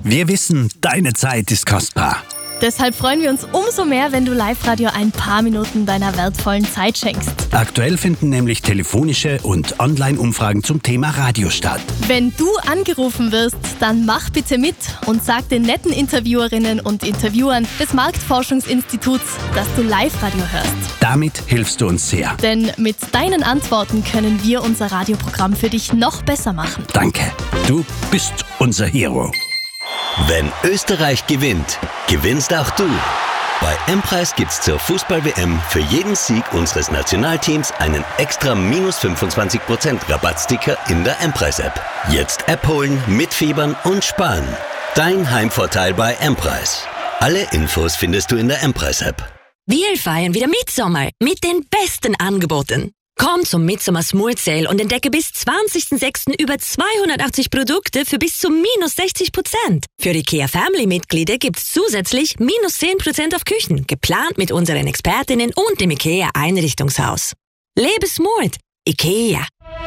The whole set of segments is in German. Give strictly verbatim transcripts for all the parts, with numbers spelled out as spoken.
Wir wissen, deine Zeit ist kostbar. Deshalb freuen wir uns umso mehr, wenn du Live-Radio ein paar Minuten deiner wertvollen Zeit schenkst. Aktuell finden nämlich telefonische und Online-Umfragen zum Thema Radio statt. Wenn du angerufen wirst, dann mach bitte mit und sag den netten Interviewerinnen und Interviewern des Marktforschungsinstituts, dass du Live-Radio hörst. Damit hilfst du uns sehr. Denn mit deinen Antworten können wir unser Radioprogramm für dich noch besser machen. Danke. Du bist unser Hero. Wenn Österreich gewinnt, gewinnst auch du. Bei M-Preis gibt's zur Fußball-W M für jeden Sieg unseres Nationalteams einen extra minus fünfundzwanzig Prozent Rabattsticker in der M-Preis-App. Jetzt App holen, mitfiebern und sparen. Dein Heimvorteil bei M-Preis. Alle Infos findest du in der M-Preis-App. Wir feiern wieder Mitsommer mit den besten Angeboten. Komm zum Midsommer Small Sale und entdecke bis zwanzigsten sechsten über zweihundertachtzig Produkte für bis zu minus sechzig Prozent. Für IKEA Family-Mitglieder gibt's zusätzlich minus zehn Prozent auf Küchen, geplant mit unseren Expertinnen und dem IKEA Einrichtungshaus. Lebe smart, IKEA.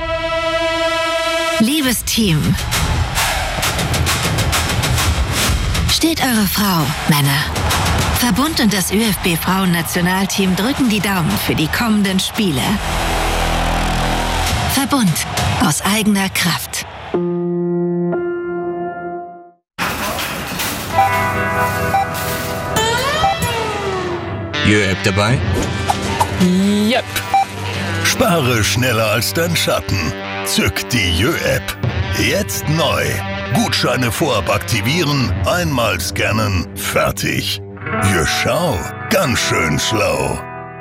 Liebes Team, steht eure Frau, Männer. Verbund und das ÖFB-Frauen-Nationalteam drücken die Daumen für die kommenden Spiele. Verbund aus eigener Kraft. Jö-App dabei? Yep. Spare schneller als dein Schatten. Zück die Jö-App. Jetzt neu. Gutscheine vorab aktivieren, einmal scannen, fertig. Jö, schau, ganz schön schlau.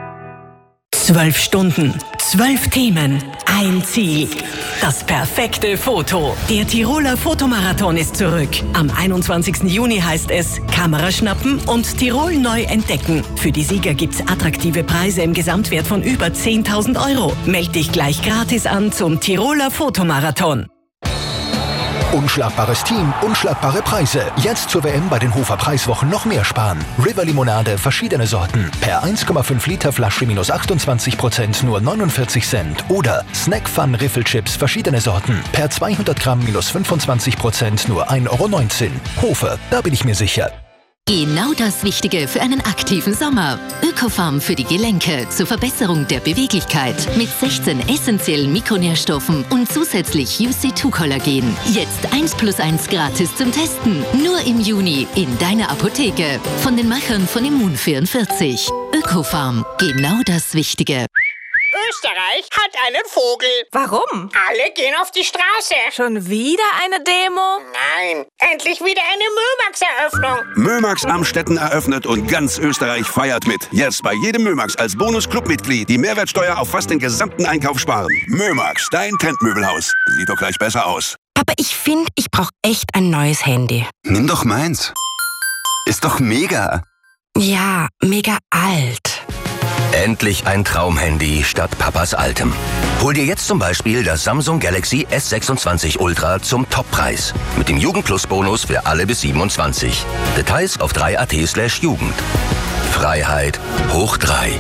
Zwölf Stunden, zwölf Themen, ein Ziel. Das perfekte Foto. Der Tiroler Fotomarathon ist zurück. Am einundzwanzigsten Juni heißt es Kamera schnappen und Tirol neu entdecken. Für die Sieger gibt's attraktive Preise im Gesamtwert von über zehntausend Euro. Meld dich gleich gratis an zum Tiroler Fotomarathon. Unschlagbares Team, unschlagbare Preise. Jetzt zur W M bei den Hofer Preiswochen noch mehr sparen. River Limonade, verschiedene Sorten. Per eins Komma fünf Liter Flasche minus achtundzwanzig Prozent nur neunundvierzig Cent. Oder Snack Fun Riffelchips, verschiedene Sorten. Per zweihundert Gramm minus fünfundzwanzig Prozent nur ein Euro neunzehn. Hofer, da bin ich mir sicher. Genau das Wichtige für einen aktiven Sommer. Ökofarm für die Gelenke zur Verbesserung der Beweglichkeit mit sechzehn essentiellen Mikronährstoffen und zusätzlich U C zwei Kollagen. Jetzt eins plus eins gratis zum Testen. Nur im Juni in deiner Apotheke. Von den Machern von Immun vierundvierzig. Ökofarm, genau das Wichtige. Österreich hat einen Vogel. Warum? Alle gehen auf die Straße. Schon wieder eine Demo? Nein, endlich wieder eine Mömax-Eröffnung. Mömax Amstetten eröffnet und ganz Österreich feiert mit. Jetzt bei jedem Mömax als Bonus-Clubmitglied die Mehrwertsteuer auf fast den gesamten Einkauf sparen. Mömax, dein Trendmöbelhaus. Sieht doch gleich besser aus. Aber ich finde, ich brauche echt ein neues Handy. Nimm doch meins. Ist doch mega. Ja, mega alt. Endlich ein Traumhandy statt Papas altem. Hol dir jetzt zum Beispiel das Samsung Galaxy S sechsundzwanzig Ultra zum Toppreis. Mit dem Jugend-Plus-Bonus für alle bis siebenundzwanzig. Details auf drei punkt at slash Jugend. Freiheit hoch drei.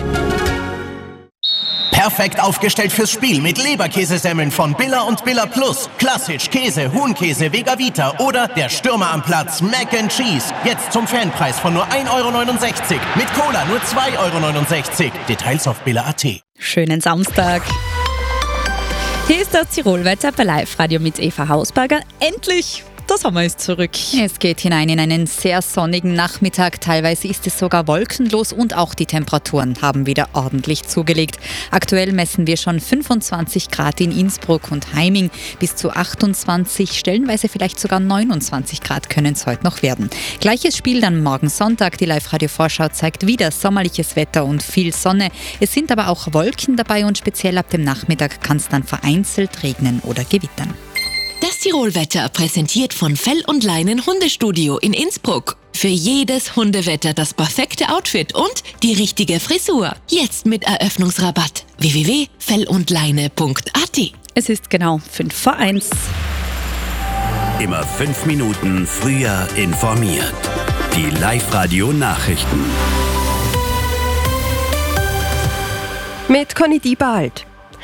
Perfekt aufgestellt fürs Spiel mit Leberkäsesemmeln von Billa und Billa Plus. Klassisch, Käse, Huhnkäse, Vega Vita oder der Stürmer am Platz, Mac and Cheese. Jetzt zum Fanpreis von nur ein Euro neunundsechzig. Mit Cola nur zwei Euro neunundsechzig. Details auf billa punkt at. Schönen Samstag. Hier ist das Tirolwetter bei Live-Radio mit Eva Hausberger. Endlich! Der Sommer ist zurück. Es geht hinein in einen sehr sonnigen Nachmittag. Teilweise ist es sogar wolkenlos und auch die Temperaturen haben wieder ordentlich zugelegt. Aktuell messen wir schon fünfundzwanzig Grad in Innsbruck und Heiming. Bis zu achtundzwanzig, stellenweise vielleicht sogar neunundzwanzig Grad können es heute noch werden. Gleiches Spiel dann morgen Sonntag. Die Live-Radio-Vorschau zeigt wieder sommerliches Wetter und viel Sonne. Es sind aber auch Wolken dabei und speziell ab dem Nachmittag kann es dann vereinzelt regnen oder gewittern. Das Tirolwetter präsentiert von Fell und Leinen Hundestudio in Innsbruck. Für jedes Hundewetter das perfekte Outfit und die richtige Frisur. Jetzt mit Eröffnungsrabatt. w w w punkt fell und leine punkt a t. Es ist genau fünf vor eins. Immer fünf Minuten früher informiert. Die Live-Radio-Nachrichten. Mit Conny Diebald.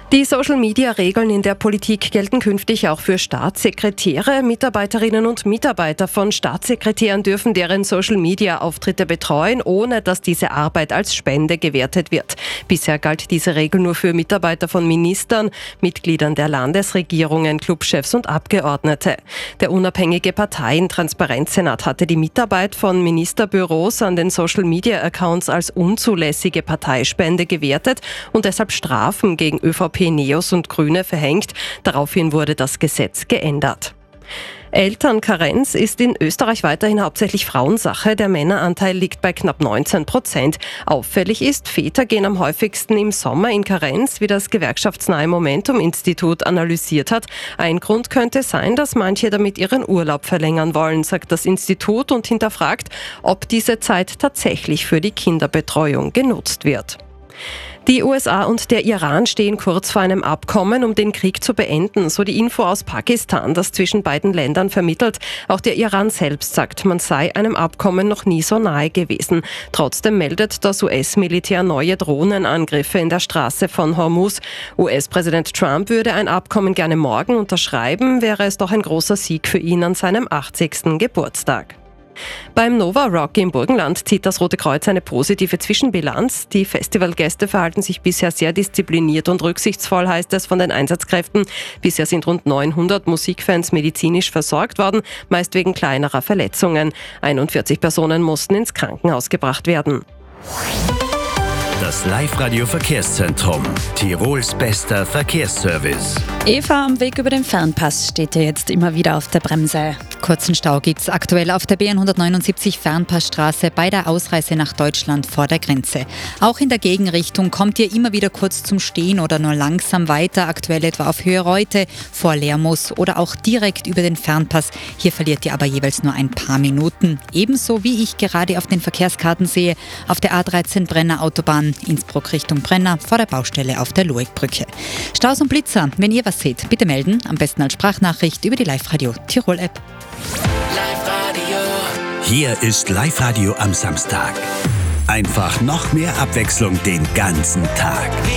Die Social-Media-Regeln in der Politik gelten künftig auch für Staatssekretäre. Mitarbeiterinnen und Mitarbeiter von Staatssekretären dürfen deren Social-Media-Auftritte betreuen, ohne dass diese Arbeit als Spende gewertet wird. Bisher galt diese Regel nur für Mitarbeiter von Ministern, Mitgliedern der Landesregierungen, Clubchefs und Abgeordnete. Der unabhängige Parteien-Transparenzsenat hatte die Mitarbeit von Ministerbüros an den Social-Media-Accounts als unzulässige Parteispende gewertet und deshalb Strafen gegen ÖVP, Neos und Grüne verhängt. Daraufhin wurde das Gesetz geändert. Elternkarenz ist in Österreich weiterhin hauptsächlich Frauensache. Der Männeranteil liegt bei knapp neunzehn Prozent. Auffällig ist, Väter gehen am häufigsten im Sommer in Karenz, wie das gewerkschaftsnahe Momentum-Institut analysiert hat. Ein Grund könnte sein, dass manche damit ihren Urlaub verlängern wollen, sagt das Institut und hinterfragt, ob diese Zeit tatsächlich für die Kinderbetreuung genutzt wird. Die U S A und der Iran stehen kurz vor einem Abkommen, um den Krieg zu beenden, so die Info aus Pakistan, das zwischen beiden Ländern vermittelt. Auch der Iran selbst sagt, man sei einem Abkommen noch nie so nahe gewesen. Trotzdem meldet das U S-Militär neue Drohnenangriffe in der Straße von Hormuz. U S-Präsident Trump würde ein Abkommen gerne morgen unterschreiben, wäre es doch ein großer Sieg für ihn an seinem achtzigsten Geburtstag. Beim Nova Rock im Burgenland zieht das Rote Kreuz eine positive Zwischenbilanz. Die Festivalgäste verhalten sich bisher sehr diszipliniert und rücksichtsvoll, heißt es von den Einsatzkräften. Bisher sind rund neunhundert Musikfans medizinisch versorgt worden, meist wegen kleinerer Verletzungen. einundvierzig Personen mussten ins Krankenhaus gebracht werden. Das Live-Radio-Verkehrszentrum. Tirols bester Verkehrsservice. Eva, am Weg über den Fernpass steht ja jetzt immer wieder auf der Bremse. Kurzen Stau gibt's aktuell auf der B hundertneunundsiebzig Fernpassstraße bei der Ausreise nach Deutschland vor der Grenze. Auch in der Gegenrichtung kommt ihr immer wieder kurz zum Stehen oder nur langsam weiter, aktuell etwa auf Höhe Reute, vor Lermoos oder auch direkt über den Fernpass. Hier verliert ihr aber jeweils nur ein paar Minuten. Ebenso wie ich gerade auf den Verkehrskarten sehe, auf der A dreizehn Brenner Autobahn Innsbruck Richtung Brenner vor der Baustelle auf der Loegbrücke. Staus und Blitzer, wenn ihr was seht, bitte melden, am besten als Sprachnachricht über die Live-Radio Tirol-App. Live-Radio. Hier ist Live-Radio am Samstag. Einfach noch mehr Abwechslung den ganzen Tag.